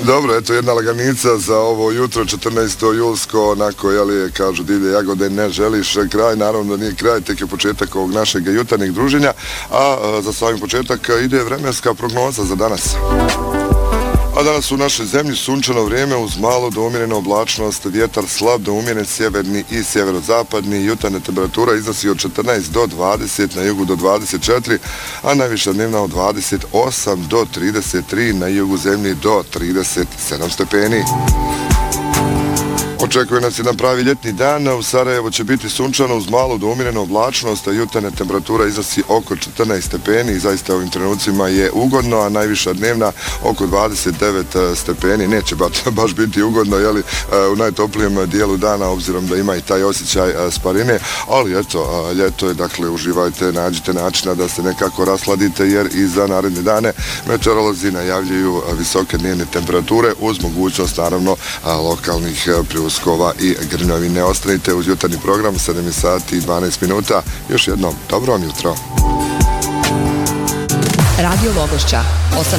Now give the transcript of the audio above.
Dobro, eto jedna laganica za ovo jutro, 14. julsko, onako, jeli, kažu divlje jagode, ne želiš kraj, naravno da nije kraj, tek je početak ovog našeg jutarnjeg druženja, a za sami početak ide vremenska prognoza za danas. A danas u našoj zemlji sunčano vrijeme uz malo do umjerenu oblačnost, vjetar slab do umjeren sjeverni i sjeverozapadni, jutarnja temperatura iznosi od 14 do 20, na jugu do 24, a najviša dnevna od 28 do 33, na jugu zemlji do 37 stepeni. Očekuje nas jedan pravi ljetni dan, u Sarajevu će biti sunčano uz malo do umjerenu oblačnost, a jutarnja temperatura iznosi oko 14 stepeni i zaista ovim trenucima je ugodno, a najviša dnevna oko 29 stepeni. Neće baš biti ugodno, jeli, u najtoplijem dijelu dana, obzirom da ima i taj osjećaj sparine, ali eto, ljeto je, dakle, uživajte, nađite načina da se nekako rasladite, jer i za naredne dane meteorolozi najavljuju visoke dnevne temperature uz mogućnost, naravno, lokalnih pljuskova i grmljavine. Ostanite uz jutarnji program, 7 sati i 12 minuta. Još jednom, dobro vam jutro. Radio Logošća,